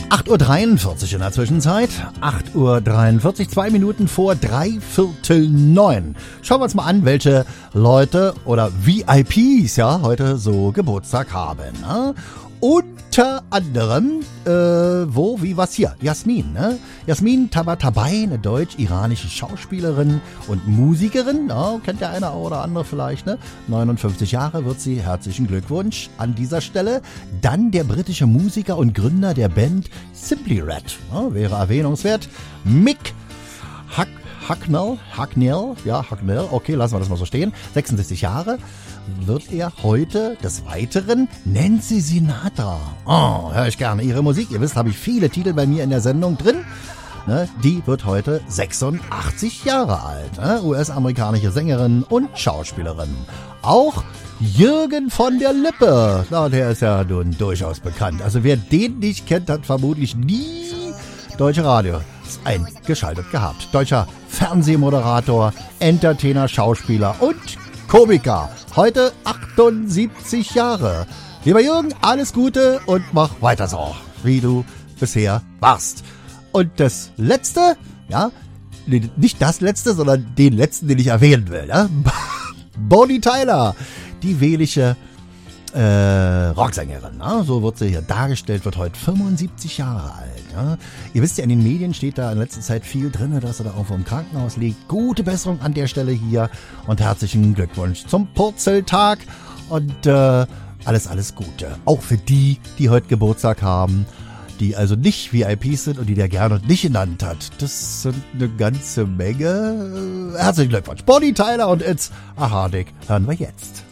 8:43 Uhr in der Zwischenzeit. 8:43 Uhr, 2 Minuten vor 8:45. Schauen wir uns mal an, welche Leute oder VIPs ja heute so Geburtstag haben. Ne? Unter anderem, wo, wie, was hier? Jasmin, ne? Jasmin Tabatabai, eine deutsch-iranische Schauspielerin und Musikerin. Ja, kennt ja einer oder andere vielleicht, ne? 59 Jahre wird sie. Herzlichen Glückwunsch an dieser Stelle. Dann der britische Musiker und Gründer der Band Simply Red. Ja, wäre erwähnungswert. Mick Hucknall, okay, lassen wir das mal so stehen. 66 Jahre wird er heute. Des Weiteren Nancy Sinatra. Oh, höre ich gerne ihre Musik. Ihr wisst, habe ich viele Titel bei mir in der Sendung drin. Ne, die wird heute 86 Jahre alt. Ne? US-amerikanische Sängerin und Schauspielerin. Auch Jürgen von der Lippe. Na, der ist ja nun durchaus bekannt. Also wer den nicht kennt, hat vermutlich nie Deutsche Radio eingeschaltet gehabt. Deutscher Fernsehmoderator, Entertainer, Schauspieler und Komiker. Heute 78 Jahre. Lieber Jürgen, alles Gute und mach weiter so, wie du bisher warst. Und das Letzte, ja, nicht das Letzte, sondern den Letzten, den ich erwähnen will. Ja? Bonnie Tyler, die wählische Rocksängerin. Ne? So wird sie hier dargestellt, wird heute 75 Jahre alt. Ne? Ihr wisst ja, in den Medien steht da in letzter Zeit viel drin, dass sie da irgendwo im Krankenhaus liegt. Gute Besserung an der Stelle hier und herzlichen Glückwunsch zum Purzeltag und alles Gute. Auch für die, die heute Geburtstag haben, die also nicht VIPs sind und die der gerne nicht genannt hat. Das sind eine ganze Menge. Herzlichen Glückwunsch. Bonnie Tyler und It's a Heartache hören wir jetzt.